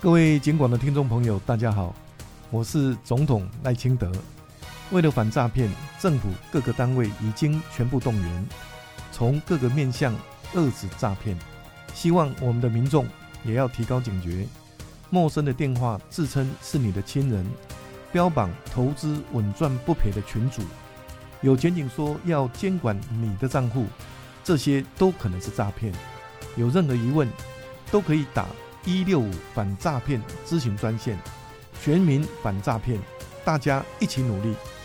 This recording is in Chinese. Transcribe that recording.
各位警广的听众朋友大家好，我是总统赖清德。为了反诈骗，政府各个单位已经全部动员，从各个面向遏制诈骗。希望我们的民众也要提高警觉，陌生的电话自称是你的亲人，标榜投资稳赚不赔的群组，有检警说要监管你的账户，这些都可能是诈骗。有任何疑问都可以打165反诈骗咨询专线，全民反诈骗，大家一起努力。